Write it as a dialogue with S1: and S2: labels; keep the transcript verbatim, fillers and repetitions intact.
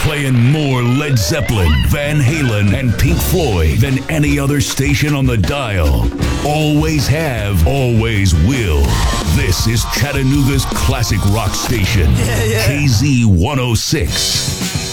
S1: Playing more Led Zeppelin, Van Halen, and Pink Floyd than any other station on the dial. Always have, always will. This is Chattanooga's classic rock station,
S2: Yeah, yeah.
S1: K Z one oh six.